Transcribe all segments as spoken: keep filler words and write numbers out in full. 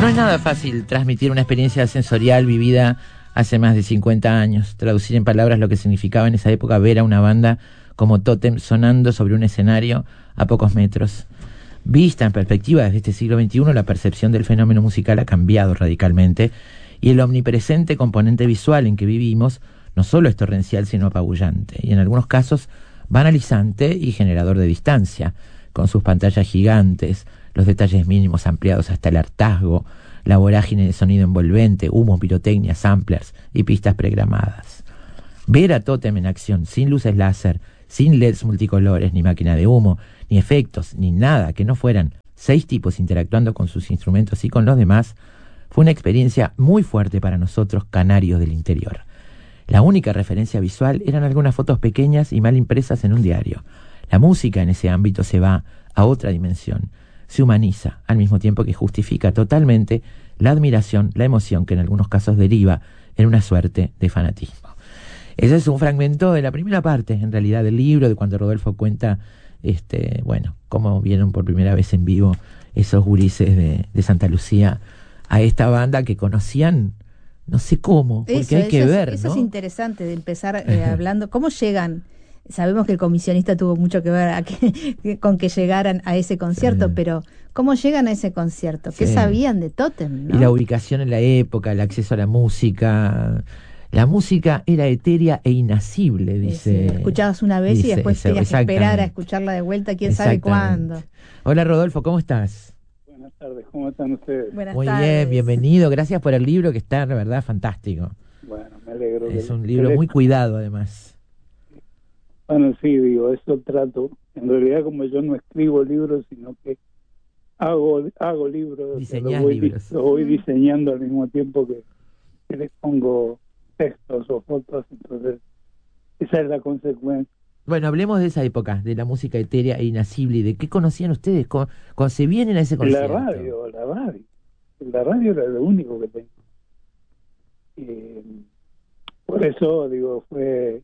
es nada fácil transmitir una experiencia sensorial vivida hace más de cincuenta años, traducir en palabras lo que significaba en esa época ver a una banda como Totem sonando sobre un escenario a pocos metros. Vista en perspectiva desde este siglo veintiuno, la percepción del fenómeno musical ha cambiado radicalmente y el omnipresente componente visual en que vivimos no solo es torrencial sino apabullante y en algunos casos banalizante y generador de distancia, con sus pantallas gigantes, los detalles mínimos ampliados hasta el hartazgo, la vorágine de sonido envolvente, humo, pirotecnia, samplers y pistas pregramadas. Ver a Totem en acción, sin luces láser, sin L E Ds multicolores, ni máquina de humo, ni efectos, ni nada que no fueran seis tipos interactuando con sus instrumentos y con los demás, fue una experiencia muy fuerte para nosotros, canarios del interior. La única referencia visual eran algunas fotos pequeñas y mal impresas en un diario. La música en ese ámbito se va a otra dimensión, se humaniza, al mismo tiempo que justifica totalmente la admiración, la emoción que en algunos casos deriva en una suerte de fanatismo. Ese es un fragmento de la primera parte, en realidad, del libro, de cuando Rodolfo cuenta, este, bueno, cómo vieron por primera vez en vivo esos gurises de, de Santa Lucía a esta banda que conocían, no sé cómo, porque eso, hay que eso ver, es, ¿no? Eso es interesante de empezar eh, hablando, ¿cómo llegan? Sabemos que el comisionista tuvo mucho que ver a que, con que llegaran a ese concierto, sí. Pero ¿cómo llegan a ese concierto? ¿Qué sí. sabían de Totem, ¿no? Y la ubicación en la época, el acceso a la música. La música era etérea e inacible, dice. Sí, escuchabas una vez dice, y después eso, tenías que esperar a escucharla de vuelta, quién sabe cuándo. Hola Rodolfo, ¿cómo estás? Buenas tardes, ¿cómo están ustedes? Buenas Muy tardes. bien, bienvenido, gracias por el libro que está, la verdad, fantástico. Bueno, me alegro. Es un libro muy cuidado, además. Bueno, sí, digo, eso trato. En realidad, como yo no escribo libros, sino que hago hago libros, diseñás lo voy, libros. Lo voy diseñando al mismo tiempo que, que les pongo textos o fotos, entonces esa es la consecuencia. Bueno, hablemos de esa época, de la música etérea e inacible, y de qué conocían ustedes cuando, cuando se vienen a ese concierto. La radio, la radio. La radio era lo único que tenía. Eh, por eso, digo, fue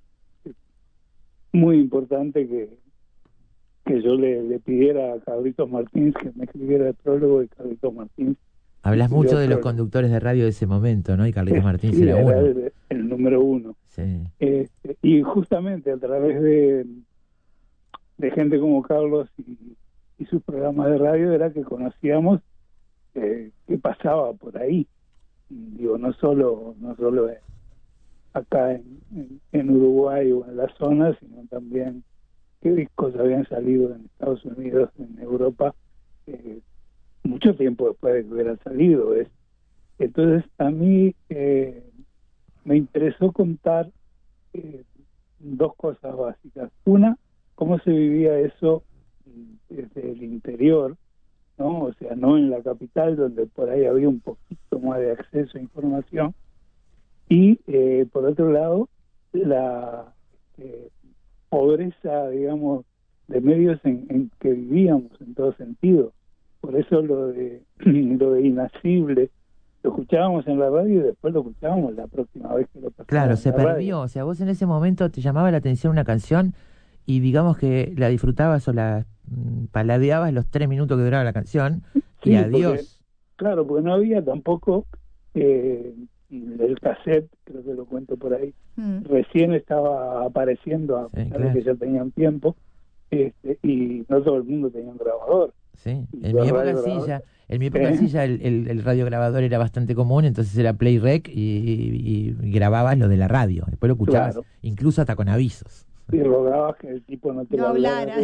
muy importante que, que yo le, le pidiera a Carlitos Martins que me escribiera el prólogo, y Carlitos Martins. Hablas mucho de los conductores de radio de ese momento, ¿no? Y Carlitos Martins sí, era, era uno. El, el número uno. Sí. Este, y justamente a través de, de gente como Carlos y, y sus programas de radio era que conocíamos eh, qué pasaba por ahí. Digo, no solo, no solo acá en, en, en Uruguay o en la zona, sino también qué discos habían salido en Estados Unidos, en Europa, eh, mucho tiempo después de que hubieran salido. Es, entonces a mí eh, me interesó contar eh, dos cosas básicas. Una, cómo se vivía eso desde el interior, ¿no? O sea, no en la capital, donde por ahí había un poquito más de acceso a información. Y eh, por otro lado, la eh, pobreza, digamos, de medios en, en que vivíamos en todo sentido. Por eso lo de lo de Inacible lo escuchábamos en la radio y después lo escuchábamos la próxima vez que lo pasábamos. Claro, se perdió. Radio. O sea, vos en ese momento te llamaba la atención una canción y digamos que la disfrutabas o la mm, paladeabas los tres minutos que duraba la canción y sí, adiós. Porque, claro, porque no había tampoco eh, el cassette, creo que lo cuento por ahí, mm. recién estaba apareciendo a pesar sí, claro. de que ya tenían tiempo, este, y no todo el mundo tenía un grabador. Sí, en mi, época sí, ya, en mi época ¿Eh? sí ya el, el, el radiograbador era bastante común, entonces era play rec y, y, y grababas lo de la radio, después lo escuchabas claro. incluso hasta con avisos. Y rogabas que el tipo no te no lo hablara.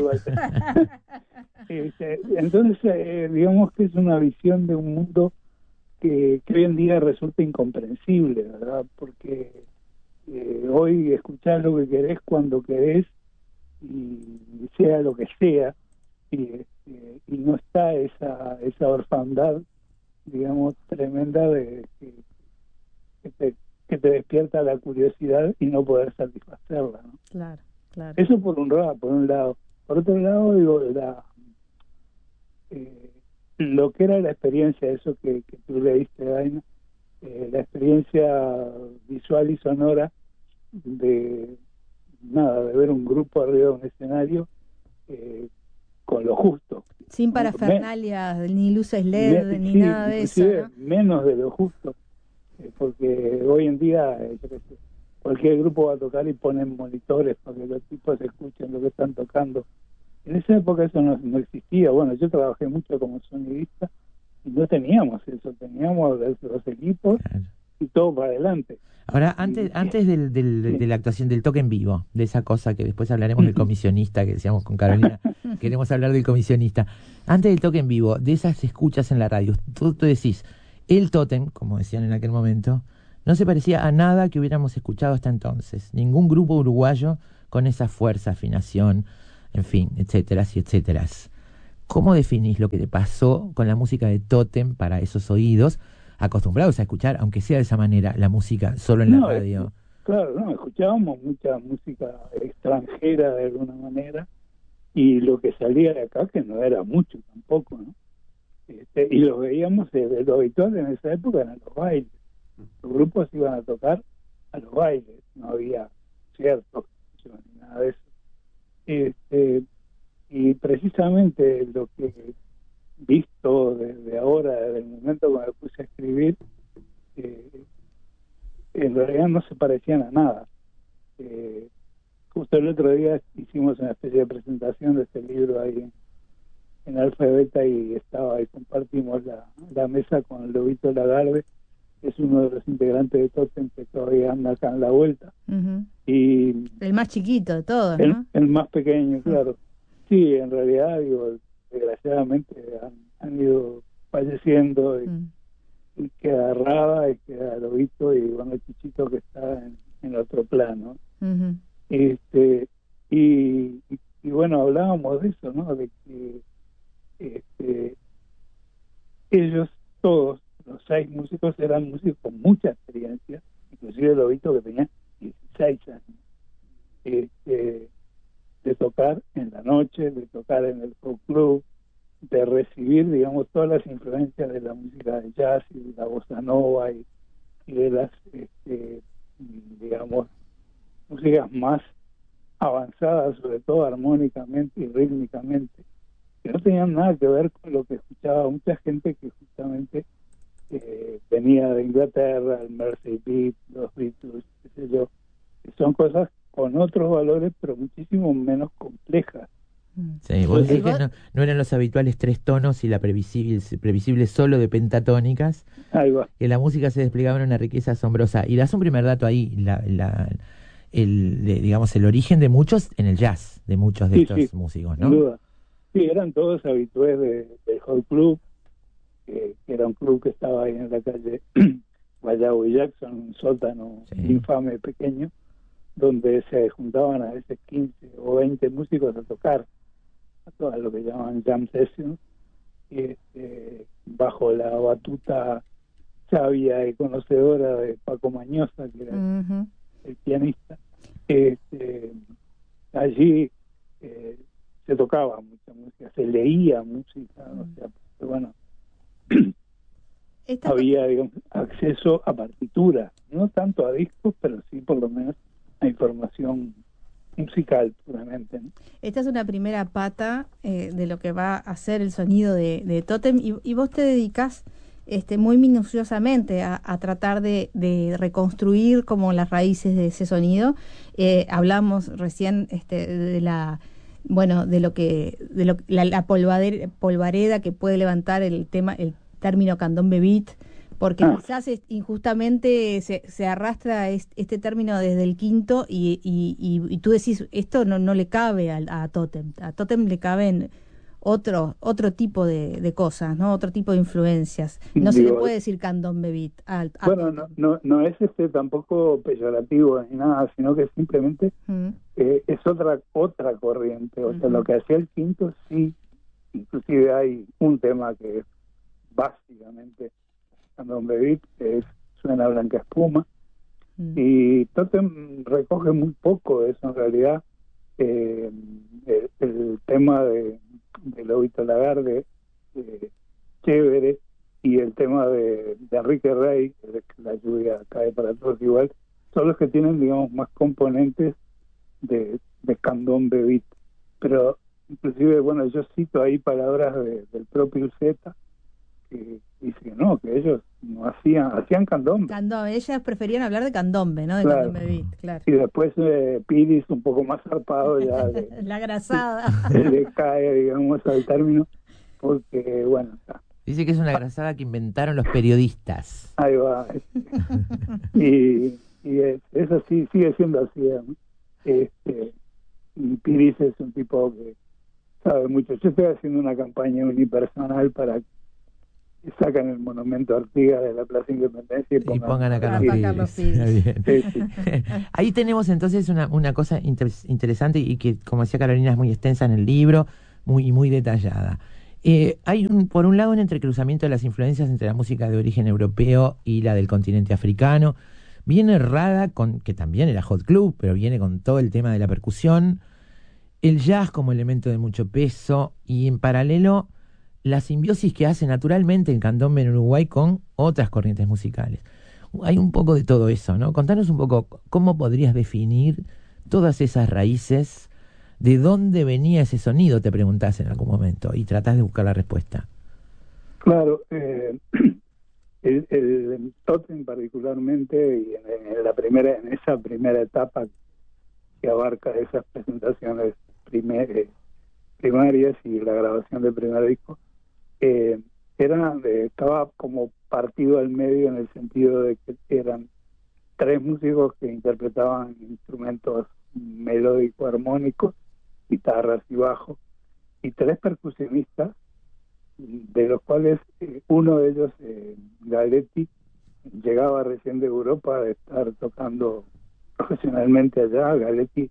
este, entonces, eh, digamos que es una visión de un mundo que, que hoy en día resulta incomprensible, ¿verdad? Porque eh, hoy escuchás lo que querés cuando querés y sea lo que sea, y, este, y no está esa esa orfandad, digamos, tremenda de que, que, te, que te despierta la curiosidad y no poder satisfacerla, ¿no? Claro, claro. Eso por un lado, por un lado. Por otro lado, digo, la eh, lo que era la experiencia, eso que, que tú leíste, Daina, eh, la experiencia visual y sonora de nada, de ver un grupo arriba de un escenario, eh, con lo justo. Sin parafernalias, Me, ni luces L E D, me, ni sí, nada de eso, ¿no? Menos de lo justo, eh, porque hoy en día, eh, yo qué sé, cualquier grupo va a tocar y ponen monitores para que los tipos escuchen lo que están tocando. En esa época eso no, no existía. Bueno, yo trabajé mucho como sonidista y no teníamos eso, teníamos los, los equipos claro. y todo para adelante. Ahora, antes y, antes del, del, sí. de la actuación, del toque en vivo, de esa cosa que después hablaremos del comisionista, que decíamos con Carolina, queremos hablar del comisionista. Antes del toque en vivo, de esas escuchas en la radio, tú, tú decís, el tótem, como decían en aquel momento, no se parecía a nada que hubiéramos escuchado hasta entonces. Ningún grupo uruguayo con esa fuerza, afinación, en fin, etcétera, y etcétera. ¿Cómo definís lo que te pasó con la música de Tótem para esos oídos acostumbrados a escuchar, aunque sea de esa manera, la música solo en no, la radio? Es, claro, no, escuchábamos mucha música extranjera de alguna manera y lo que salía de acá, que no era mucho tampoco, ¿no? Este, y los veíamos, eh, lo habitual en esa época eran los bailes. Los grupos iban a tocar a los bailes, no había ciertos ni nada de eso. Este, y precisamente lo que he visto desde ahora, desde el momento que me puse a escribir, eh, en realidad no se parecían a nada. Eh, justo el otro día hicimos una especie de presentación de este libro ahí en, en Alfa y Beta y estaba ahí, compartimos la, la mesa con Lobito Lagarde, que es uno de los integrantes de Tótem que todavía anda acá en la vuelta. Uh-huh. Y el más chiquito de todos, el, ¿no? El más pequeño, claro. Sí, en realidad, digo, desgraciadamente han, han ido falleciendo y, uh-huh. y queda Rada y queda Lobito y bueno, el Chichito que está en, en otro plano. Uh-huh. Este, y, y, y bueno, hablábamos de eso, ¿no? De que este, ellos todos, los seis músicos, eran músicos con mucha experiencia, inclusive Lobito que tenía dieciséis años, este, de tocar en la noche, de tocar en el folk club, de recibir, digamos, todas las influencias de la música de jazz y de la bossa nova y, y de las, este, digamos, músicas más avanzadas, sobre todo armónicamente y rítmicamente, que no tenían nada que ver con lo que escuchaba mucha gente que justamente eh, venía de Inglaterra, el Mersey Beat, los Beatles, qué sé yo, que son cosas con otros valores, pero muchísimo menos complejas. Sí, vos decís que no, no eran los habituales tres tonos y la previsible, previsible solo de pentatónicas, ahí va. Que la música se desplegaba en una riqueza asombrosa. Y das un primer dato ahí, la, la, el, de, digamos, el origen de muchos en el jazz, de muchos de sí, estos sí, músicos, ¿no? Sin duda. Sí, eran todos habitués de, del Hot Club, que, que era un club que estaba ahí en la calle Guayabo y Jackson, un sótano sí. infame pequeño, donde se juntaban a veces quince o veinte músicos a tocar, a todo lo que llamaban jam sessions, y este, bajo la batuta sabia y conocedora de Paco Mañosa, que era uh-huh. el, el pianista. Este, allí eh, se tocaba mucha música, se leía música, uh-huh. o sea, pero bueno, Esta había digamos, acceso a partituras, no tanto a discos, pero sí por lo menos a información musical puramente, ¿no? Esta es una primera pata eh, de lo que va a ser el sonido de, de Tótem, y, y vos te dedicás este, muy minuciosamente a, a tratar de, de reconstruir como las raíces de ese sonido. Eh, hablamos recién este, de la bueno de lo que de lo, la, la polvadera, polvareda que puede levantar el tema el término candombe beat, porque ah. quizás es, injustamente se, se arrastra este, este término desde el quinto y, y, y, y tú decís, esto no, no le cabe a, a Tótem. A Tótem le caben otro otro tipo de, de cosas, ¿no? Otro tipo de influencias. No Digo, se le puede decir candombe beat. A, a bueno, no, no, no es este tampoco peyorativo ni nada, sino que simplemente mm. eh, es otra otra corriente. O sea, mm-hmm. lo que hacía el quinto sí, inclusive hay un tema que es básicamente candombe beat, que es Suena Blanca Espuma, mm. y Tótem recoge muy poco de eso en realidad. Eh, el, el tema de, de Lobito Lagarde, eh, chévere, y el tema de, de Enrique Rey, de que la lluvia cae para todos igual, son los que tienen, digamos, más componentes de, de candombe beat. Pero inclusive, bueno, yo cito ahí palabras de, del propio Uceta, que dice que no, que ellos no hacían, hacían candombe. Candombe, ellas preferían hablar de candombe, ¿no? De Claro. candombe beat, claro. Y después eh, Piris, un poco más zarpado, ya le, la grasada. le cae, digamos, al término, porque, bueno, está. Dice que es una grasada que inventaron los periodistas. Ahí va. y y es, eso sí, sigue siendo así. ¿eh? Este, y Piris es un tipo que sabe mucho. Yo estoy haciendo una campaña unipersonal para que sacan el monumento a Artigas de la Plaza Independencia y pongan, y pongan a Carlos Piris. Piris. Carlos Sí, sí. Ahí tenemos entonces una, una cosa inter interesante y que, como decía Carolina, es muy extensa en el libro, muy, muy detallada. Eh, hay, un, por un lado, un entrecruzamiento de las influencias entre la música de origen europeo y la del continente africano. Viene Rada, con, que también era Hot Club, pero viene con todo el tema de la percusión, el jazz como elemento de mucho peso, y en paralelo la simbiosis que hace naturalmente el candombe en Uruguay con otras corrientes musicales. Hay un poco de todo eso, ¿no? Contanos un poco cómo podrías definir todas esas raíces, de dónde venía ese sonido, te preguntás en algún momento, y tratás de buscar la respuesta. Claro, eh, el, el Totem particularmente, y en, en la primera, en esa primera etapa que abarca esas presentaciones primer, primarias y la grabación del primer disco, eh, era eh, estaba como partido al medio en el sentido de que eran tres músicos que interpretaban instrumentos melódicos armónicos, guitarras y bajo, y tres percusionistas, de los cuales eh, uno de ellos, eh, Galetti, llegaba recién de Europa de estar tocando profesionalmente allá. Galetti,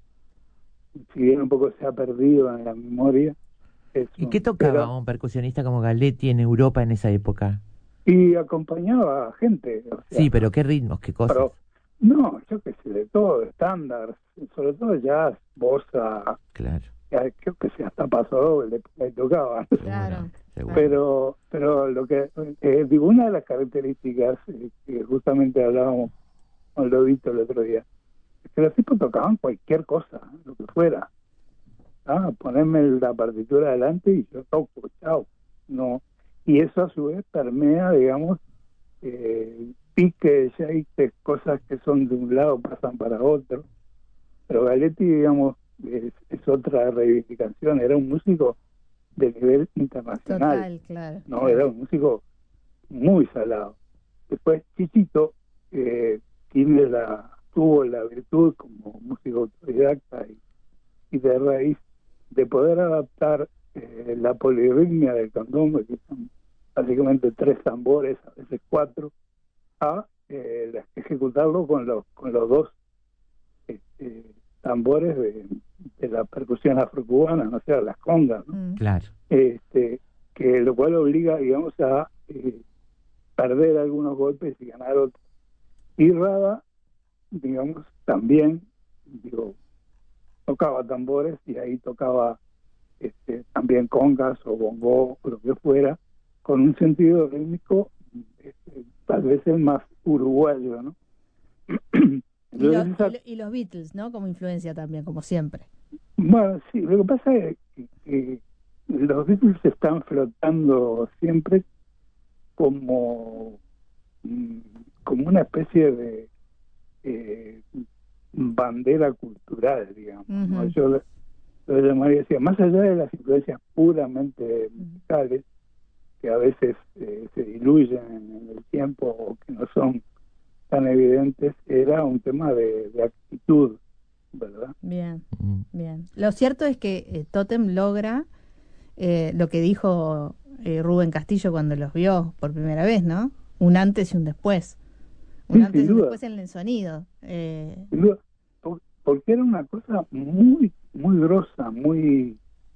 si bien un poco se ha perdido en la memoria. Es ¿Y un, qué tocaba pero, un percusionista como Galetti en Europa en esa época? Y acompañaba a gente. O sea, sí, pero ¿qué ritmos, qué cosas? Pero, no, yo qué sé, de todo, estándar, sobre todo jazz, bossa, claro. ya, creo que se hasta pasó, le, le tocaba. Claro. Seguro. Pero, pero lo que, eh, digo, una de las características eh, que justamente hablábamos con Lobito el otro día, es que los tipos tocaban cualquier cosa, lo que fuera. Ah, ponerme la partitura adelante y yo toco, chao. No. Y eso a su vez permea, digamos, eh, piques, shakes, cosas que son de un lado pasan para otro. Pero Galetti, digamos, es, es otra reivindicación, era un músico de nivel internacional. Total, claro. No, claro. era un músico muy salado. Después Chichito eh, tiene la, tuvo la virtud como músico autodidacta y, y de raíz de poder adaptar eh, la polirritmia del candombe, que son básicamente tres tambores, a veces cuatro, a eh, ejecutarlo con los con los dos este, tambores de, de la percusión afrocubana, no sea, las congas, ¿no? Mm. Claro. Este, que lo cual obliga, digamos, a eh, perder algunos golpes y ganar otros. Y Rada, digamos, también, digo, tocaba tambores y ahí tocaba este, también congas o bongo o lo que fuera, con un sentido rítmico este, tal vez el más uruguayo, ¿no? Y, lo- Entonces, esa- y lo- y los Beatles, ¿no? Como influencia también, como siempre. bueno, sí, lo que pasa es que, que los Beatles están flotando siempre como, mm, como una especie de eh, bandera cultural, digamos, ¿no? Ujú. Yo lo, lo llamaría, decía, más allá de las influencias puramente musicales, que a veces eh, se diluyen en el tiempo o que no son tan evidentes, era un tema de, de actitud, ¿verdad? Bien, Mm. bien. Lo cierto es que eh, Totem logra eh, lo que dijo eh, Rubén Castillo cuando los vio por primera vez, ¿no? Un antes y un después. Un Sí, antes sin y un duda. después en el sonido. Eh, Sin duda, por- porque era una cosa muy, muy grosa, muy,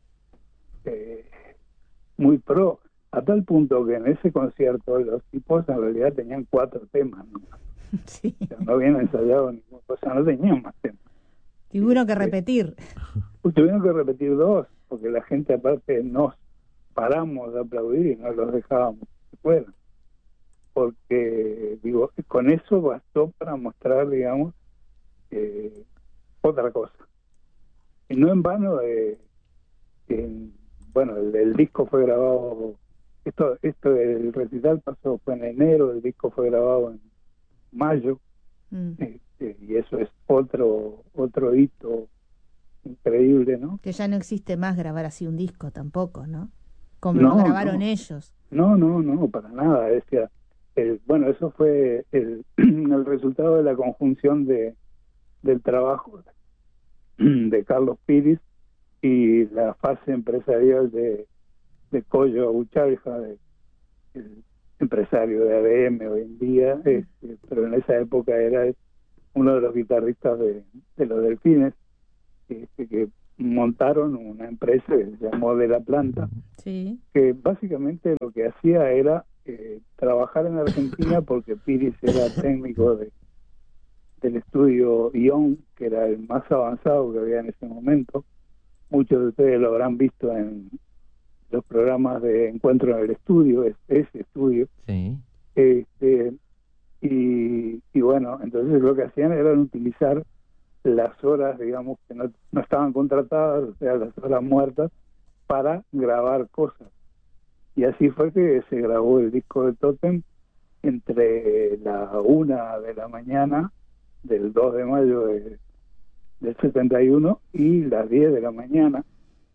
eh, muy pro, a tal punto que en ese concierto los tipos en realidad tenían cuatro temas, ¿no? sí. O sea, no habían ensayado ninguna cosa, no tenían más temas. Tuvieron que Este, repetir. pues tuvieron que repetir dos, porque la gente aparte nos paramos de aplaudir y no los dejábamos que fueran. Porque, digo, con eso bastó para mostrar, digamos, eh, otra cosa. Y no en vano, eh, en, bueno, el, el disco fue grabado, esto, esto el recital pasó, fue en enero, el disco fue grabado en mayo, mm. este, y eso es otro, otro hito increíble, ¿no? Que ya no existe más grabar así un disco tampoco, ¿no? Como no, lo grabaron no. ellos. No, no, no, para nada. Decía, el, bueno, eso fue el, el resultado de la conjunción de del trabajo de Carlos Piris y la fase empresarial de, de Coyo Uchalja, de, el empresario de A B M hoy en día, este, pero en esa época era uno de los guitarristas de, de los Delfines, este, que montaron una empresa que se llamó De la Planta, sí. que básicamente lo que hacía era eh, trabajar en Argentina porque Piris era técnico de del estudio Ion, que era el más avanzado que había en ese momento. Muchos de ustedes lo habrán visto en los programas de Encuentro en el Estudio, es, ese estudio. Sí. Este, y, y bueno, entonces lo que hacían era utilizar las horas, digamos, que no, no estaban contratadas, o sea, las horas muertas, para grabar cosas. Y así fue que se grabó el disco de Totem entre la una de la mañana del dos de mayo de, del setenta y uno y las diez de la mañana.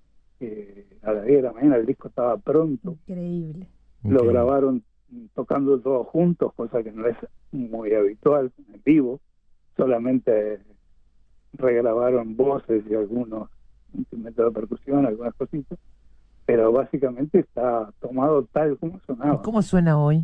Eh, a las diez de la mañana el disco estaba pronto. Increíble. Lo Okay. grabaron tocando todos juntos, cosa que no es muy habitual en vivo. Solamente regrabaron voces y algunos instrumentos de percusión, algunas cositas, pero básicamente está tomado tal como sonaba. ¿Cómo suena hoy?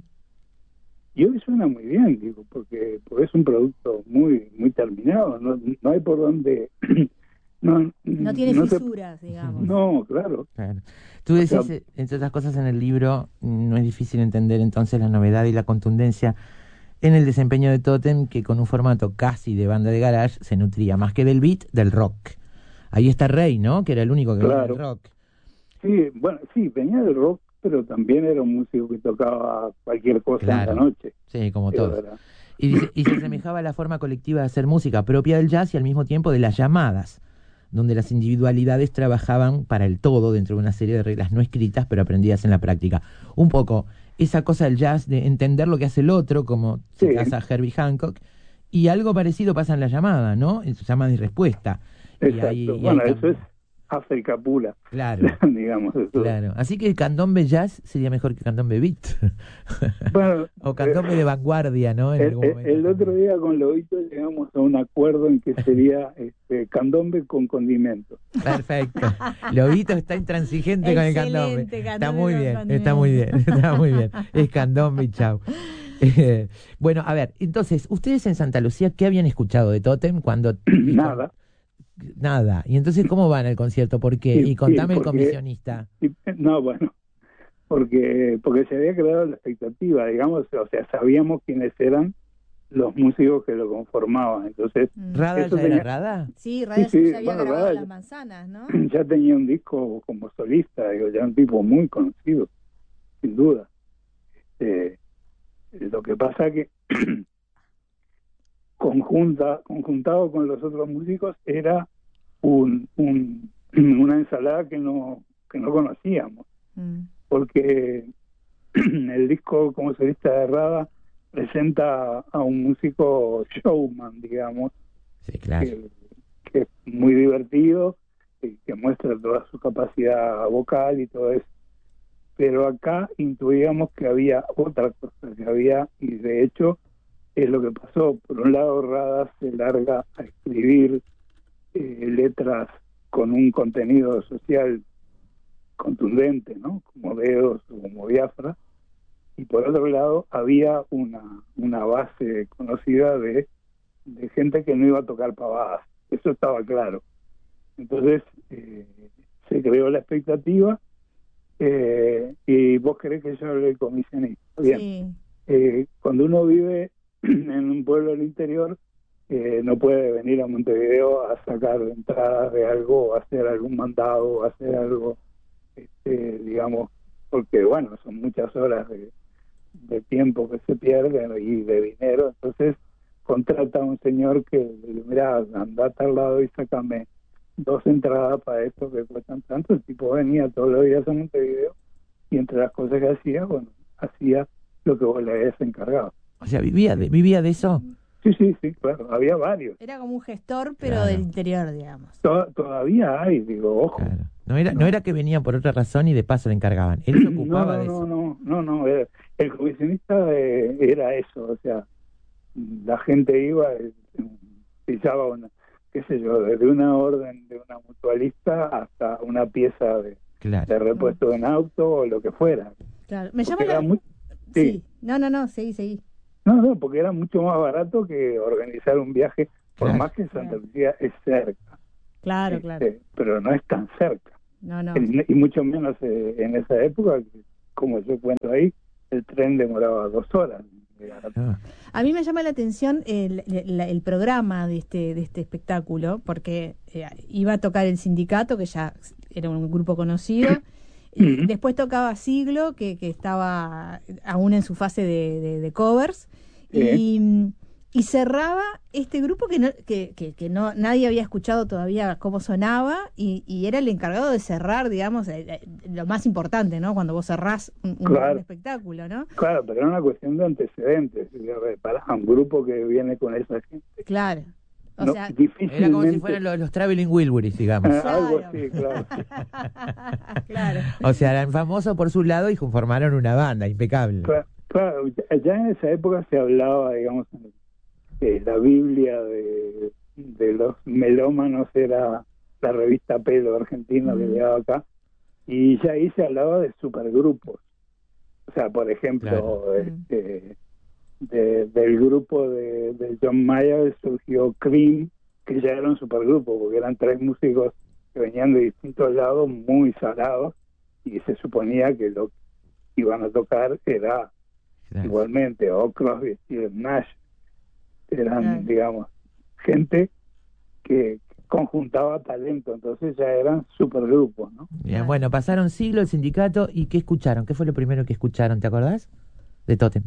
Y hoy suena muy bien, digo, porque, porque es un producto muy muy terminado, no, no hay por dónde... no, no tiene no fisuras, se, digamos. No, claro. claro. Tú decís, o sea, entre otras cosas en el libro, no es difícil entender entonces la novedad y la contundencia en el desempeño de Totem, que con un formato casi de banda de garage se nutría más que del beat, del rock. Ahí está Rey, ¿no? Que era el único que claro. venía del rock. Sí, bueno, sí, venía del rock, pero también era un músico que tocaba cualquier cosa Claro. en la noche. Sí, como Pero todos. era... Y, dice, y se asemejaba a la forma colectiva de hacer música propia del jazz y al mismo tiempo de las llamadas, donde las individualidades trabajaban para el todo dentro de una serie de reglas no escritas, pero aprendidas en la práctica. Un poco esa cosa del jazz de entender lo que hace el otro, como Sí. se casa Herbie Hancock, y algo parecido pasa en la llamada, ¿no? En su llamada y respuesta. Exacto. Y ahí, y bueno, ahí eso es África pura. Claro. digamos. Eso. Claro. Así que el candombe jazz sería mejor que candombe beat. Bueno, o candombe eh, de vanguardia, ¿no? En el, algún el, momento el otro día con Lobito llegamos a un acuerdo en que sería este, candombe con condimento. Perfecto. Lobito está intransigente con el candombe. candombe. Está muy bien, está muy bien, está muy bien. Es candombe y chau. Eh, bueno, a ver, entonces, ustedes en Santa Lucía, ¿qué habían escuchado de Totem cuando... Nada. Nada. Y entonces, ¿cómo van al concierto? ¿Por qué? Y, y contame y porque, el comisionista. Y, no, bueno, porque porque se había creado la expectativa, digamos, o sea, sabíamos quiénes eran los músicos que lo conformaban. Entonces, ¿Rada ya tenía... era Rada? Sí, Rada sí, sí, ya había bueno, grabado Rada Las Manzanas, ¿no? Ya tenía un disco como solista, digo, ya un tipo muy conocido, sin duda. Eh, lo que pasa que conjunta conjuntado con los otros músicos era un, un una ensalada que no que no conocíamos, mm. porque el disco como solista de Rada presenta a un músico showman, digamos, sí, claro. que, que es muy divertido, que, que muestra toda su capacidad vocal y todo eso. Pero acá intuíamos que había otra cosa, que había, y de hecho es lo que pasó. Por un lado, Rada se larga a escribir eh, letras con un contenido social contundente, ¿no? Como Dedos o como Biafra, y por otro lado había una, una base conocida de, de gente que no iba a tocar pavadas. Eso estaba claro. Entonces eh, se creó la expectativa. Eh, y vos querés que yo hable de comisionista. Bien. Sí. Eh, cuando uno vive en un pueblo del interior, eh, no puede venir a Montevideo a sacar entradas de algo, a hacer algún mandado, a hacer algo, este, digamos, porque bueno, son muchas horas de, de tiempo que se pierden y de dinero. Entonces contrata a un señor que le dice, mirá, andá a tal lado y sácame dos entradas para esto que cuestan tanto. El tipo venía todos los días a Montevideo y entre las cosas que hacía, bueno, hacía lo que vos le habías encargado. O sea, ¿vivía de, vivía de eso? Sí, sí, sí, claro, había varios. Era como un gestor, pero Claro. del interior, digamos. To- todavía hay, digo, ojo. Claro. No era, no. No. era que venían por otra razón y de paso le encargaban. Él se ocupaba no, no, de no, eso. no, no, no, era- el comisionista eh, era eso, o sea, la gente iba, eh, pisaba una, qué sé yo, desde una orden de una mutualista hasta una pieza de, Claro. de repuesto de un auto o lo que fuera. Claro. Me Porque llama era la... muy- Sí. sí. No, no, no, seguí, seguí. No, no, porque era mucho más barato que organizar un viaje, por Claro. más que Santa Claro. Lucía es cerca, Claro, este, claro. pero no es tan cerca. No, no. El- y mucho menos eh, en esa época, que, como yo cuento ahí, el tren demoraba dos horas. Ah. A mí me llama la atención el, el, el programa de este de este espectáculo, porque eh, iba a tocar el Sindicato, que ya era un grupo conocido, y Ujú. después tocaba Siglo, que, que estaba aún en su fase de, de, de covers, Sí. y, y cerraba este grupo que no, que, que, que no nadie había escuchado todavía cómo sonaba, y, y era el encargado de cerrar, digamos, eh, eh, lo más importante, ¿no? Cuando vos cerrás un, un, Claro. un espectáculo, ¿no? Claro, pero era una cuestión de antecedentes. Y, a ver, para un grupo que viene con esa gente, Claro. O no, sea, difícilmente... Era como si fueran los, los Traveling Wilburys, digamos. Ah, algo Claro. así, claro. claro. O sea, eran famosos por su lado y formaron una banda impecable. Claro, claro, ya- ya en esa época se hablaba, digamos, que la Biblia de, de los melómanos era la revista Pelo argentina que Mm. llegaba acá, y ya ahí se hablaba de supergrupos. O sea, por ejemplo, Claro. este, de- del grupo de, de John Mayer surgió Cream, que ya era un supergrupo, porque eran tres músicos que venían de distintos lados, muy salados, y se suponía que lo que iban a tocar era Claro. igualmente, o Crosby, Stills, Nash, eran, Claro. digamos, gente que conjuntaba talento, entonces ya eran supergrupos, ¿no? Bien, bueno, pasaron siglo el Sindicato y ¿qué escucharon? ¿Qué fue lo primero que escucharon? ¿Te acordás? De Totem.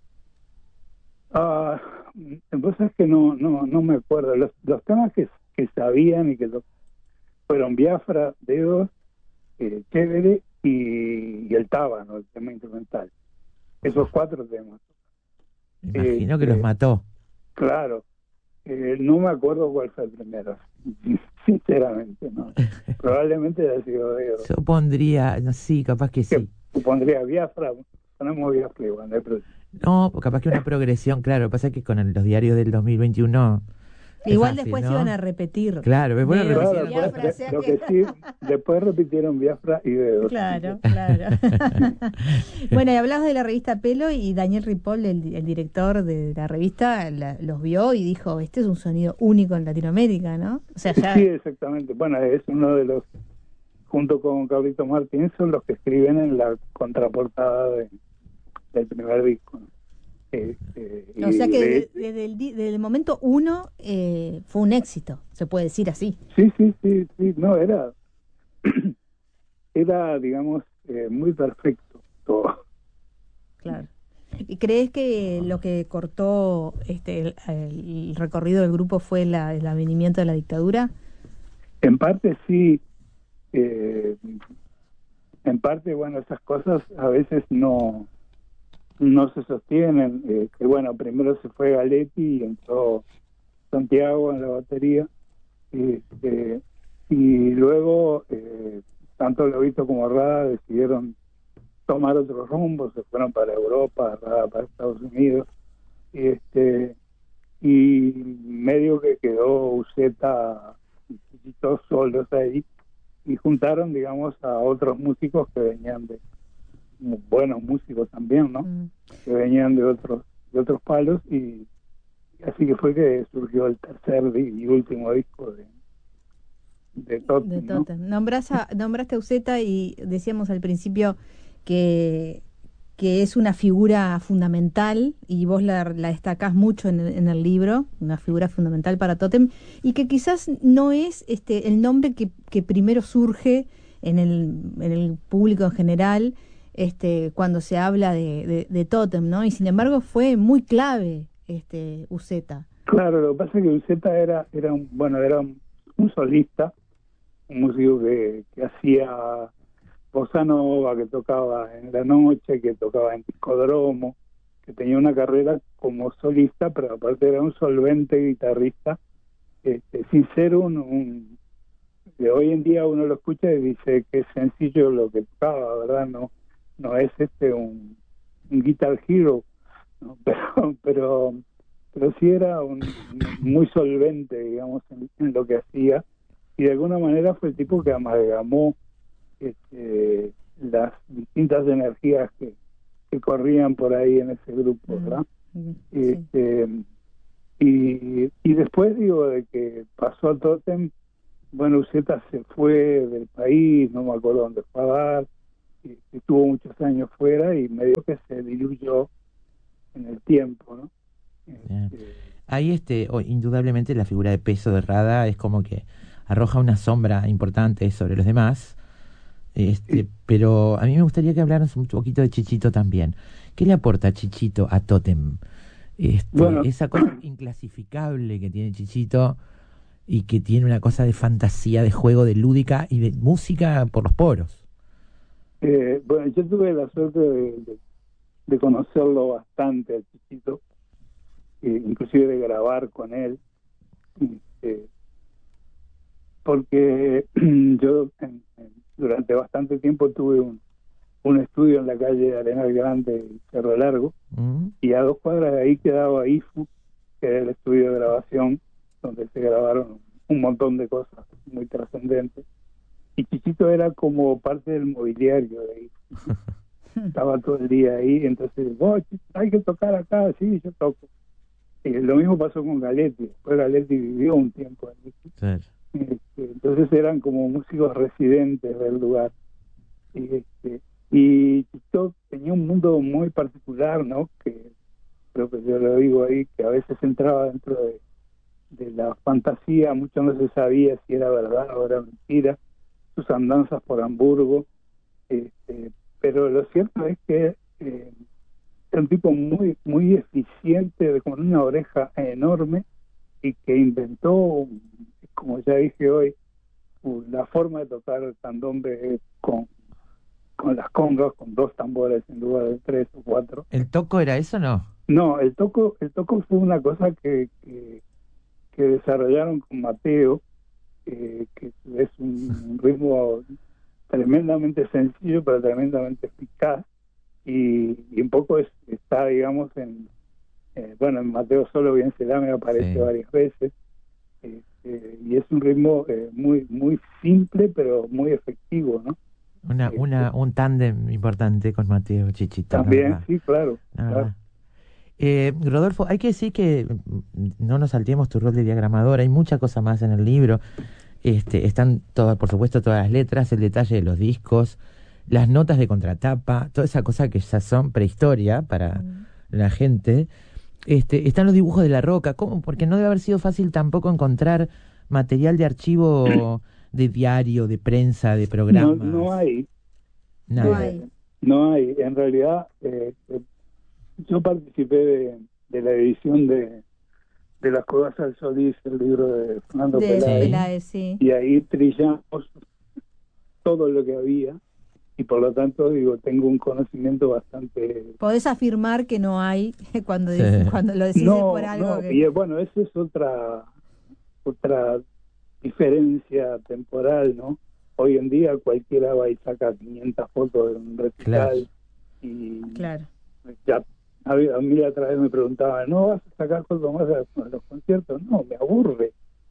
Ah, entonces que no no no me acuerdo. Los, los temas que, que sabían y que lo, fueron Biafra, Dedos, eh, Chévere y, y el Tábano, el tema instrumental. Esos cuatro temas. Imagino Eh, que los eh, mató. Claro. Eh, no me acuerdo cuál fue el primero, sinceramente, ¿no? Probablemente haya sido Dedos. Yo pondría, no sé, capaz que sí. Que pondría Biafra, ponemos Biafra igual, no hay problema. No, capaz que una progresión, claro. Lo que pasa es que con el- los diarios del dos mil veintiuno... es Igual fácil, después ¿no? iban a repetir. Claro, después lo Dedos, repitieron. Claro, Biafra, después- o sea lo que- que sí, después repitieron Biafra y Dedos. Claro, claro. Bueno, y hablabas de la revista Pelo y Daniel Ripoll, el, el director de la revista, la- los vio y dijo, este es un sonido único en Latinoamérica, ¿no? O sea, ya... Sí, exactamente. Bueno, es uno de los, junto con Carlitos Martín, son los que escriben en la contraportada de, del primer disco, ¿no? Eh, eh, O sea y que de- desde, desde el, di- desde el momento uno eh, fue un éxito, se puede decir así. Sí, sí, sí, sí, no, era, era, digamos, eh, muy perfecto todo. Claro. ¿Y crees que lo que cortó este el, el recorrido del grupo fue la, el avenimiento de la dictadura? En parte sí, eh, en parte, bueno, esas cosas a veces no no se sostienen, eh, que bueno, primero se fue Galetti y entró Santiago en la batería, este, y luego eh, tanto Lobito como Rada decidieron tomar otros rumbos, se fueron para Europa, Rada para Estados Unidos, y este y medio que quedó Uceta y Chichito solos ahí, y juntaron, digamos, a otros músicos que venían de buenos músicos también, ¿no? Mm. Que venían de otros de otros palos, y así que fue que surgió el tercer y último disco de de Totem, De ¿no? Totem. Nombrás a- nombraste a Uceta y decíamos al principio que, que es una figura fundamental y vos la, la destacás mucho en el, en el libro, una figura fundamental para Totem, y que quizás no es este el nombre que, que primero surge en el, en el público en general este cuando se habla de, de, de Totem, ¿no? Y sin embargo fue muy clave este Uceta. Claro, lo que pasa es que Uceta era era un, bueno, era un, un solista un músico que, que hacía bossa nova, que tocaba en la noche, que tocaba en discodromo, que tenía una carrera como solista, pero aparte era un solvente guitarrista, este, sin ser un, un de hoy en día uno lo escucha y dice que es sencillo lo que tocaba, ¿verdad? No, no es este un, un guitar hero, ¿no? pero, pero, pero sí era un, muy solvente, digamos, en, en lo que hacía, y de alguna manera fue el tipo que amalgamó este, las distintas energías que, que corrían por ahí en ese grupo, ¿verdad? Mm, este, sí. y, y después, digo, de que pasó a Totem, bueno, Uceta se fue del país, no me acuerdo dónde fue a dar, y estuvo muchos años fuera y medio que se diluyó en el tiempo, ¿no? Este... Ahí, este, oh, indudablemente la figura de peso de Rada es como que arroja una sombra importante sobre los demás, este, sí. Pero a mí me gustaría que hablaras un poquito de Chichito también. ¿Qué le aporta Chichito a Totem? Este, bueno, esa cosa inclasificable que tiene Chichito y que tiene una cosa de fantasía, de juego, de lúdica y de música por los poros. Eh, bueno, yo tuve la suerte de, de, de conocerlo bastante al Chichito, eh, inclusive de grabar con él, eh, porque yo en, en, durante bastante tiempo tuve un, un estudio en la calle Arenal Grande y Cerro Largo, uh-huh. y a dos cuadras de ahí quedaba I F U, que era el estudio de grabación donde se grabaron un montón de cosas muy trascendentes, y Chichito era como parte del mobiliario de ahí. Estaba todo el día ahí, entonces, oh, hay que tocar acá, sí, yo toco. Y lo mismo pasó con Galetti, después Galetti vivió un tiempo ahí. Sí. Este, entonces eran como músicos residentes del lugar. Y, este, y Chichito tenía un mundo muy particular, ¿no? Que creo que yo lo digo ahí, que a veces entraba dentro de de la fantasía, mucho no se sabía si era verdad o era mentira, sus andanzas por Hamburgo, este, pero lo cierto es que eh, era un tipo muy muy eficiente, con una oreja enorme, y que inventó, como ya dije hoy, la forma de tocar candombe con, con las congas, con dos tambores en lugar de tres o cuatro. ¿El toco era eso o no? No, el toco, el toco fue una cosa que, que que desarrollaron con Mateo, eh, que es un ritmo tremendamente sencillo pero tremendamente eficaz, y, y un poco es, está, digamos, en eh, bueno, en Mateo Solo Bien Será me aparece sí. varias veces, eh, eh, y es un ritmo eh, muy muy simple pero muy efectivo, ¿no? Una, eh, una un tándem importante con Mateo Chichito. También, sí, claro, claro. Eh, Rodolfo, hay que decir que no nos saltemos tu rol de diagramador, hay mucha cosa más en el libro, este, están todas, por supuesto, todas las letras, el detalle de los discos, las notas de contratapa, toda esa cosa que ya son prehistoria para mm. la gente, este, están los dibujos de La Roca, ¿cómo? Porque no debe haber sido fácil tampoco encontrar material de archivo de diario, de prensa, de programas. No, no hay. Nada. No hay. No hay, en realidad... Eh, yo participé de, de la edición de, de Las Cuevas al Solís, el libro de Fernando de Peláez, Peláez, sí. Y ahí trillamos todo lo que había, y por lo tanto, digo, tengo un conocimiento bastante... ¿Podés afirmar que no hay cuando, sí. cuando lo decís no, por algo? No, que... y bueno, eso es otra, otra diferencia temporal, ¿no? Hoy en día cualquiera va y saca quinientas fotos de un recital, claro. y claro. ya... A mí, a mí otra vez me preguntaban, ¿no vas a sacar fotos más a los conciertos? No, me aburre.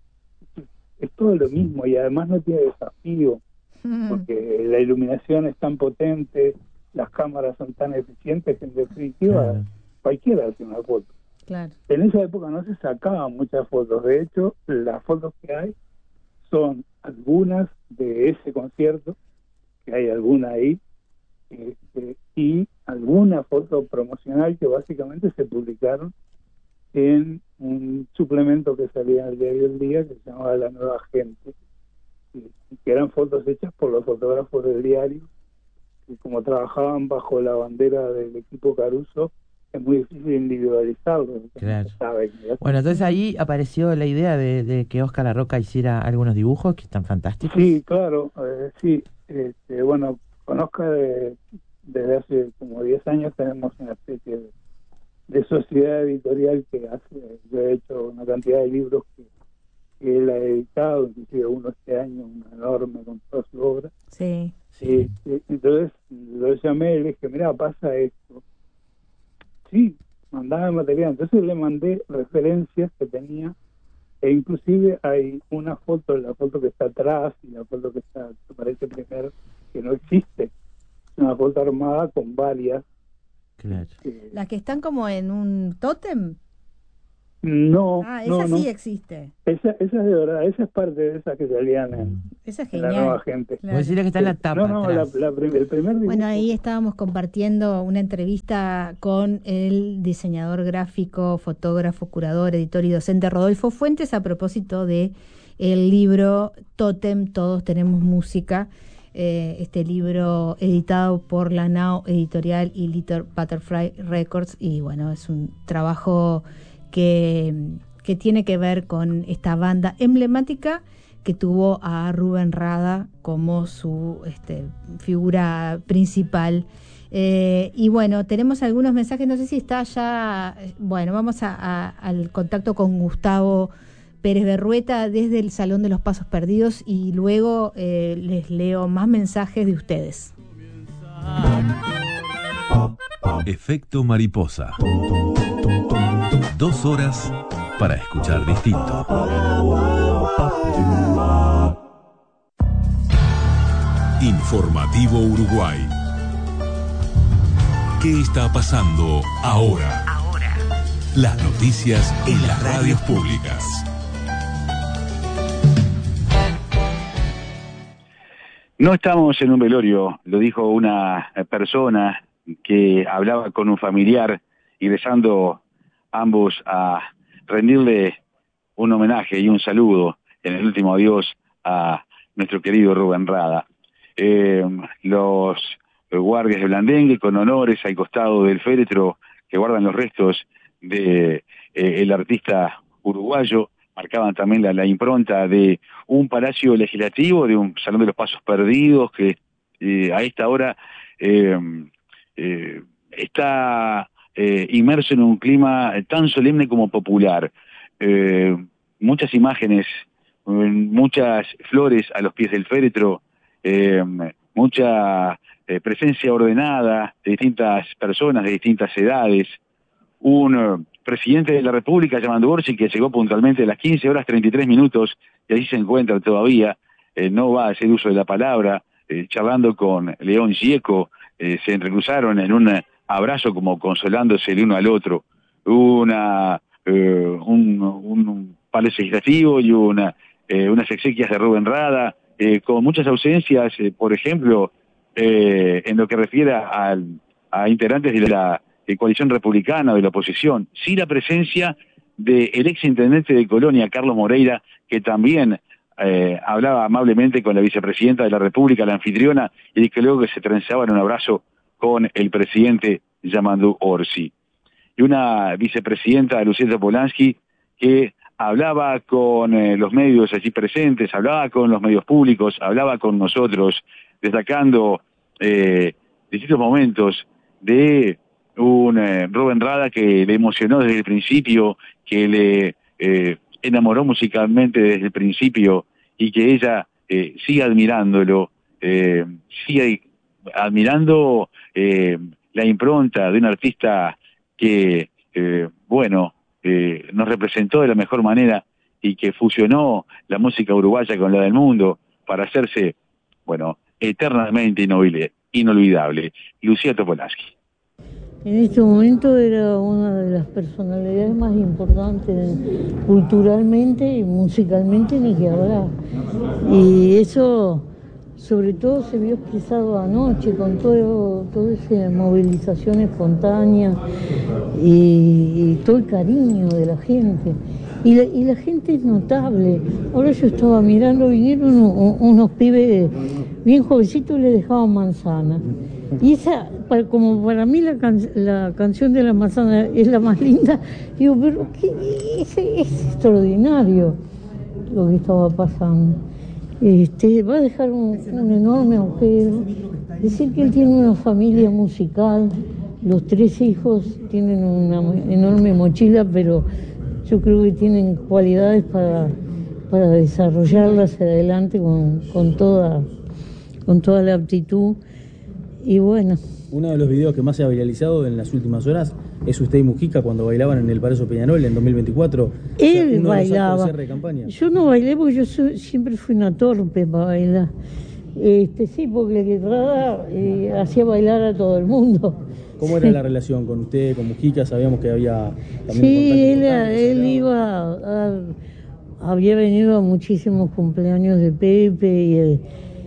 Es todo lo mismo y además no tiene desafío, porque la iluminación es tan potente, las cámaras son tan eficientes que en definitiva claro. cualquiera hace una foto. Claro. En esa época no se sacaban muchas fotos, de hecho las fotos que hay son algunas de ese concierto, que hay alguna ahí, este, y alguna foto promocional que básicamente se publicaron en un suplemento que salía en el diario El Día, que se llamaba La Nueva Gente, y, y que eran fotos hechas por los fotógrafos del diario, que como trabajaban bajo la bandera del equipo Caruso, es muy difícil individualizarlo. Claro. Sabe, bueno, entonces ahí apareció la idea de, de que Óscar Larroca hiciera algunos dibujos que están fantásticos. Sí, claro, eh, sí. Este, bueno, con Óscar de, desde hace como diez años tenemos una especie de, de sociedad editorial que hace, yo he hecho una cantidad de libros que, que él ha editado, inclusive uno este año, un enorme con toda su obra. Sí. Sí. Eh, entonces lo llamé y le dije, mira, pasa esto. Sí, mandame material. Entonces le mandé referencias que tenía, e inclusive hay una foto, la foto que está atrás y la foto que está, que parece primero, que no existe. Una foto armada con varias. Claro. Eh, ¿Las que están como en un tótem? no, Ah, esa no, sí no. existe. Esa, esa es de verdad, esa es parte de esas que salían en, Esa es en La genial. Nueva Gente. Claro. Vos decís que está en la tapa. No, no, la, atrás. la prim- el primer dibujo. Bueno, ahí estábamos compartiendo una entrevista con el diseñador gráfico, fotógrafo, curador, editor y docente Rodolfo Fuentes a propósito de el libro Tótem, Todos Tenemos Música, eh, este libro editado por la Nao Editorial y Little Butterfly Records, y bueno, es un trabajo que, que tiene que ver con esta banda emblemática que tuvo a Rubén Rada como su este, figura principal. Eh, y bueno, tenemos algunos mensajes, no sé si está ya, bueno, vamos a, a, al contacto con Gustavo Pérez Berrueta desde el Salón de los Pasos Perdidos, y luego eh, les leo más mensajes de ustedes. Efecto mariposa. Dos horas para escuchar distinto. Informativo Uruguay. ¿Qué está pasando ahora? Ahora. Las noticias en las radios públicas. No estamos en un velorio, lo dijo una persona que hablaba con un familiar, ingresando ambos a rendirle un homenaje y un saludo en el último adiós a nuestro querido Rubén Rada. Eh, los guardias de Blandengue, con honores al costado del féretro que guardan los restos de eh, el artista uruguayo, marcaban también la, la impronta de un palacio legislativo, de un Salón de los Pasos Perdidos, que eh, a esta hora eh, eh, está eh, inmerso en un clima tan solemne como popular. Eh, muchas imágenes, muchas flores a los pies del féretro, eh, mucha eh, presencia ordenada de distintas personas, de distintas edades, un uh, presidente de la República, Yamandu Orsi, que llegó puntualmente a las quince horas treinta y tres minutos, y allí se encuentra todavía, eh, no va a hacer uso de la palabra, eh, charlando con León Gieco, eh, se entrecruzaron en un abrazo como consolándose el uno al otro, una eh, un, un palacio legislativo y una, eh, unas exequias de Rubén Rada, eh, con muchas ausencias, eh, por ejemplo, eh, en lo que refiere a, a integrantes de la de coalición republicana, de la oposición, sí la presencia del ex intendente de Colonia, Carlos Moreira, que también eh, hablaba amablemente con la vicepresidenta de la República, la anfitriona, y que luego que se trenzaba en un abrazo con el presidente Yamandu Orsi. Y una vicepresidenta, Lucieta Polanski, que hablaba con eh, los medios allí presentes, hablaba con los medios públicos, hablaba con nosotros, destacando eh, distintos momentos de un eh, Rubén Rada que le emocionó desde el principio, que le eh, enamoró musicalmente desde el principio, y que ella eh, sigue admirándolo, eh, sigue admirando eh, la impronta de un artista que, eh, bueno, eh, nos representó de la mejor manera y que fusionó la música uruguaya con la del mundo para hacerse, bueno, eternamente inolvidable. Lucía Topolansky. En este momento era una de las personalidades más importantes culturalmente y musicalmente, ni que hablar. Y eso sobre todo se vio expresado anoche con todo, toda esa movilización espontánea y, y todo el cariño de la gente. Y la, y la gente es notable. Ahora yo estaba mirando, vinieron unos, unos pibes bien jovencitos y les dejaban manzanas. Y esa, como para mí la, can, la canción de la manzana es la más linda, digo, pero ¿qué? Es, es extraordinario lo que estaba pasando. Este, va a dejar un, un enorme agujero. Decir que él tiene una familia musical, los tres hijos tienen una enorme mochila, pero yo creo que tienen cualidades para, para desarrollarlas hacia adelante con, con, toda, con toda la aptitud. Y bueno. Uno de los videos que más se ha viralizado en las últimas horas es usted y Mujica cuando bailaban en el Palacio Peñarol en dos mil veinticuatro. Él o sea, bailaba. De campaña. Yo no bailé porque yo soy, siempre fui una torpe para bailar. Este, sí, porque Rada eh, hacía bailar a todo el mundo. ¿Cómo era la relación con usted, con Mujica? Sabíamos que había también sí, un él, él él iba a, había venido a muchísimos cumpleaños de Pepe y,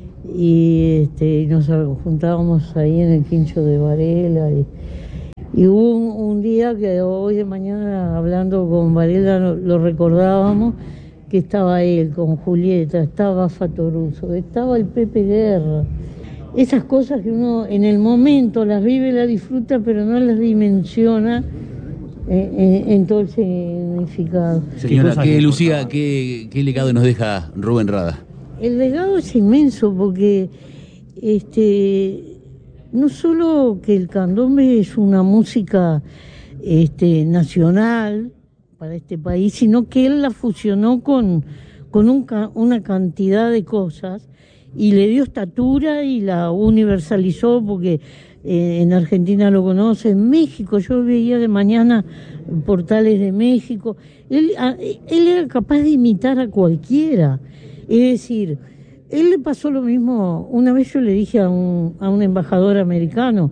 y este, nos juntábamos ahí en el quincho de Varela y, y hubo un, un día que hoy de mañana hablando con Varela lo, lo recordábamos, que estaba él con Julieta, estaba Fatoruso, estaba el Pepe Guerra. Esas cosas que uno en el momento las vive, las disfruta, pero no las dimensiona en, en, en todo el significado. Señora, ¿qué, Lucía, qué, qué legado nos deja Rubén Rada? El legado es inmenso porque este, no solo que el candombe es una música este, nacional para este país, sino que él la fusionó con, con un, una cantidad de cosas y le dio estatura y la universalizó porque eh, en Argentina lo conoce, en México, yo veía de mañana portales de México, él, a, él era capaz de imitar a cualquiera, es decir, él le pasó lo mismo, una vez yo le dije a un, a un embajador americano,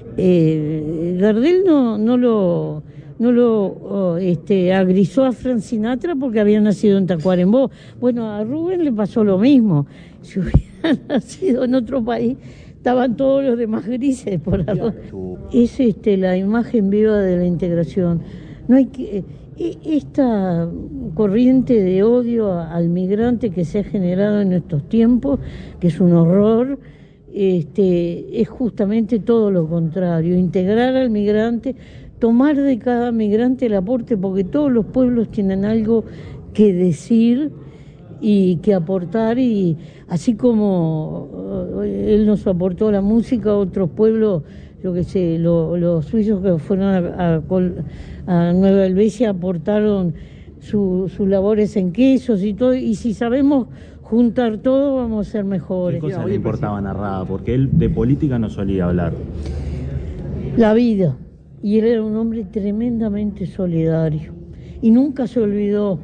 eh, Gardel no, no lo... no lo oh, este, agrisó a Frank Sinatra porque había nacido en Tacuarembó. Bueno, a Rubén le pasó lo mismo. Si hubiera nacido en otro país, estaban todos los demás grises por algo. Es este, la imagen viva de la integración. No hay que, esta corriente de odio al migrante que se ha generado en estos tiempos, que es un horror, este, es justamente todo lo contrario, integrar al migrante, tomar de cada migrante el aporte, porque todos los pueblos tienen algo que decir y que aportar, y así como él nos aportó la música, otros pueblos, yo qué sé, lo, los suizos que fueron a, a, a Nueva Helvecia aportaron su, sus labores en quesos y todo, y si sabemos juntar todo vamos a ser mejores. ¿Qué cosas le importaban a Rada? Porque él de política no solía hablar. La vida. Y él era un hombre tremendamente solidario y nunca se olvidó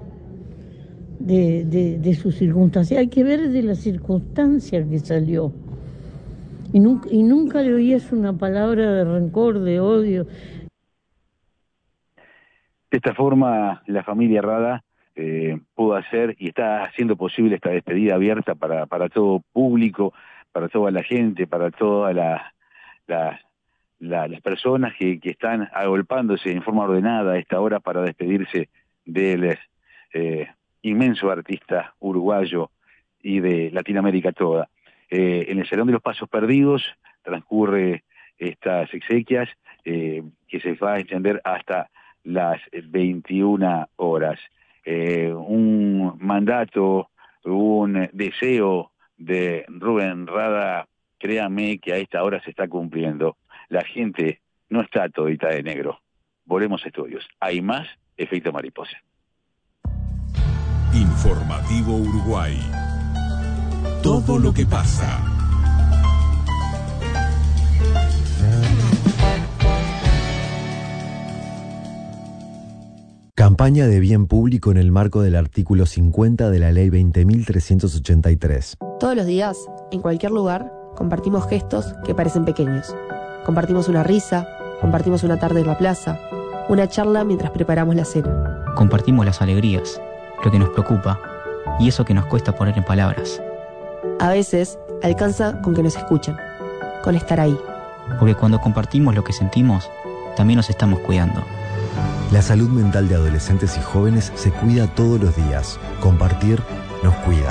de, de, de sus circunstancias. Hay que ver de las circunstancias que salió. Y nunca, y nunca le oías una palabra de rencor, de odio. De esta forma, la familia Rada eh, pudo hacer y está haciendo posible esta despedida abierta para, para todo público, para toda la gente, para todas la, la, la, las personas que, que están agolpándose en forma ordenada a esta hora para despedirse del eh, inmenso artista uruguayo y de Latinoamérica toda. Eh, en el Salón de los Pasos Perdidos transcurre estas exequias eh, que se va a extender hasta las veintiuna horas. Eh, un mandato, un deseo de Rubén Rada, créame que a esta hora se está cumpliendo. La gente no está todita de negro. Volvemos a estudios. Hay más efecto mariposa. Informativo Uruguay. Todo lo que pasa. Campaña de bien público en el marco del artículo cincuenta de la Ley veinte mil trescientos ochenta y tres. Todos los días, en cualquier lugar, compartimos gestos que parecen pequeños. Compartimos una risa, compartimos una tarde en la plaza, una charla mientras preparamos la cena. Compartimos las alegrías, lo que nos preocupa y eso que nos cuesta poner en palabras. A veces, alcanza con que nos escuchen, con estar ahí. Porque cuando compartimos lo que sentimos, también nos estamos cuidando. La salud mental de adolescentes y jóvenes se cuida todos los días. Compartir nos cuida.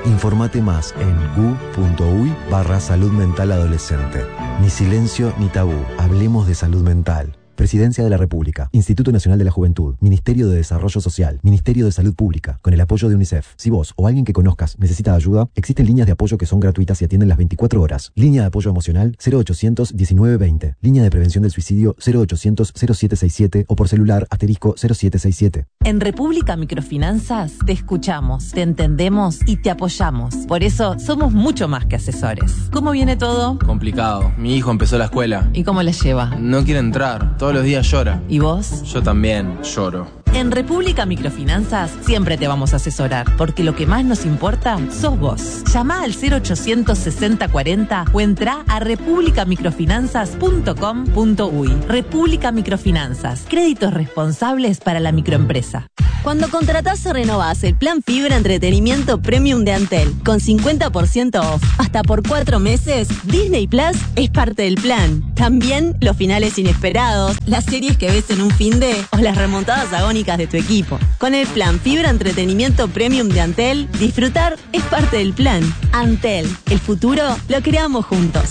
Informate más en gu.uy barra salud mental adolescente. Ni silencio ni tabú. Hablemos de salud mental. Presidencia de la República, Instituto Nacional de la Juventud, Ministerio de Desarrollo Social, Ministerio de Salud Pública, con el apoyo de UNICEF. Si vos o alguien que conozcas necesita ayuda, existen líneas de apoyo que son gratuitas y atienden las veinticuatro horas. Línea de apoyo emocional cero ochocientos diecinueve veinte. Línea de prevención del suicidio cero ochocientos cero siete seis siete o por celular asterisco cero siete seis siete. En República Microfinanzas te escuchamos, te entendemos y te apoyamos. Por eso somos mucho más que asesores. ¿Cómo viene todo? Complicado. Mi hijo empezó la escuela. ¿Y cómo la lleva? No quiere entrar. Todos los días llora. ¿Y vos? Yo también lloro. En República Microfinanzas siempre te vamos a asesorar, porque lo que más nos importa sos vos. Llama al cero ochocientos sesenta cuarenta o entra a república microfinanzas punto com punto uy. República Microfinanzas, créditos responsables para la microempresa. Cuando contratás o renovás el plan Fibra Entretenimiento Premium de Antel con cincuenta por ciento off hasta por cuatro meses, Disney Plus es parte del plan. También los finales inesperados, las series que ves en un finde o las remontadas agónicas de tu equipo. Con el plan Fibra Entretenimiento Premium de Antel, disfrutar es parte del plan. Antel, el futuro lo creamos juntos.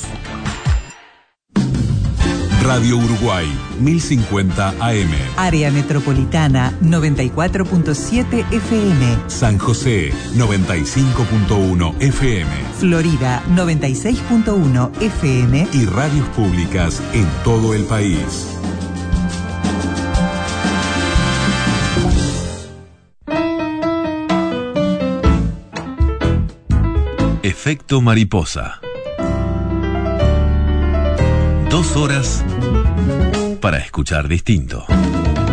Radio Uruguay, mil cincuenta A M. Área Metropolitana, noventa y cuatro punto siete F M. San José, noventa y cinco punto uno F M. Florida, noventa y seis punto uno F M. Y radios públicas en todo el país. Efecto mariposa. Dos horas para escuchar distinto.